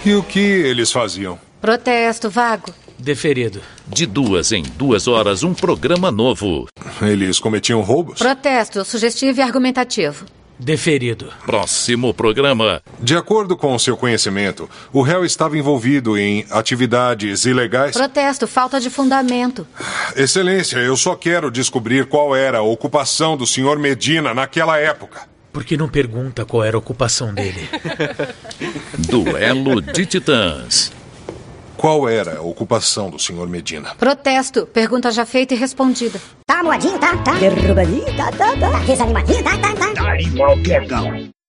E o que eles faziam? Protesto, vago. Deferido. De 2 em 2 horas, um programa novo. Eles cometiam roubos? Protesto, sugestivo e argumentativo. Deferido. Próximo programa. De acordo com o seu conhecimento, o réu estava envolvido em atividades ilegais? Protesto, falta de fundamento. Excelência, eu só quero descobrir qual era a ocupação do Sr. Medina naquela época. Por que não pergunta qual era a ocupação dele? Duelo de Titãs. Qual era a ocupação do Sr. Medina? Protesto, pergunta já feita e respondida. Tá moadinho, tá? Derrubadinho, tá? Desanimadinho, tá? Tá igual quedão.